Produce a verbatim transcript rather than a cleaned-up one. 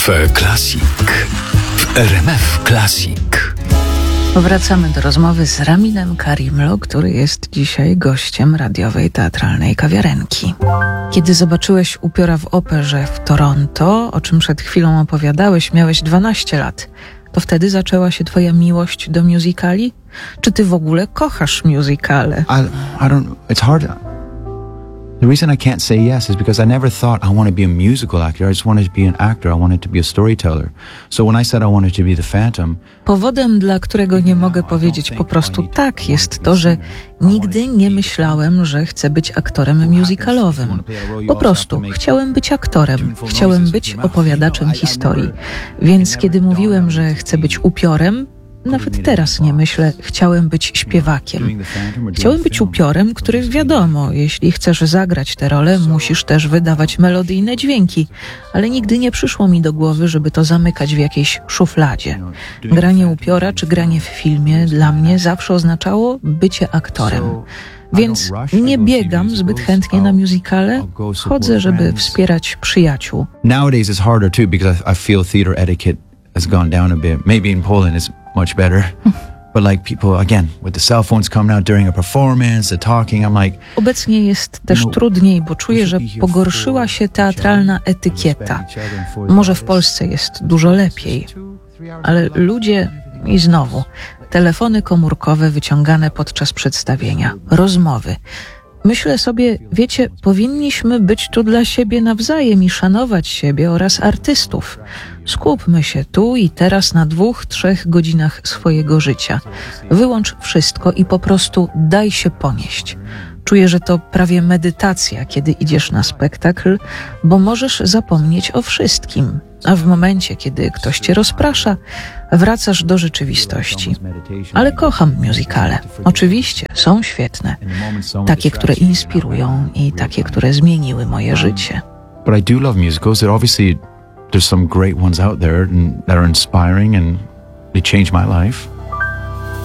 Cafe Classic w R M F Classic. Wracamy do rozmowy z Raminem Karimlo, który jest dzisiaj gościem radiowej teatralnej kawiarenki. Kiedy zobaczyłeś upiora w operze w Toronto, o czym przed chwilą opowiadałeś, miałeś dwanaście lat. To wtedy zaczęła się twoja miłość do musicali? Czy ty w ogóle kochasz musicale? I, I don't, it's hard. The reason I can't say yes is because I never thought I want to be a musical actor. I just wanted to be an actor. I wanted to be a storyteller. So when I said I wanted to be the Phantom... Powodem, dla którego nie mogę powiedzieć po prostu tak, jest to, że nigdy nie myślałem, że chcę być aktorem musicalowym. Po prostu chciałem być aktorem. Chciałem być opowiadaczem historii. Więc kiedy mówiłem, że chcę być upiorem, nawet teraz nie myślę, chciałem być śpiewakiem. Chciałem być upiorem, który wiadomo, jeśli chcesz zagrać tę rolę, musisz też wydawać melodyjne dźwięki, ale nigdy nie przyszło mi do głowy, żeby to zamykać w jakiejś szufladzie. Granie upiora czy granie w filmie dla mnie zawsze oznaczało bycie aktorem. Więc nie biegam zbyt chętnie na musicale, chodzę, żeby wspierać przyjaciół. Nowadays it's harder too because I feel theater etiquette has gone down a bit. Maybe in Poland it's much better. But like people, again, with the cell phones coming out during a performance, the talking, I'm like... Obecnie jest też trudniej, bo czuję, że pogorszyła się teatralna etykieta. Może w Polsce jest dużo lepiej. Ale ludzie... I znowu, telefony komórkowe wyciągane podczas przedstawienia, rozmowy. Myślę sobie, wiecie, powinniśmy być tu dla siebie nawzajem i szanować siebie oraz artystów. Skupmy się tu i teraz na dwóch, trzech godzinach swojego życia. Wyłącz wszystko i po prostu daj się ponieść. Czuję, że to prawie medytacja, kiedy idziesz na spektakl, bo możesz zapomnieć o wszystkim. A w momencie, kiedy ktoś cię rozprasza, wracasz do rzeczywistości. Ale kocham musicale. Oczywiście, są świetne. Takie, które inspirują i takie, które zmieniły moje życie. But I do love musicals. There obviously there's some great ones out there and that are inspiring and they changed my life.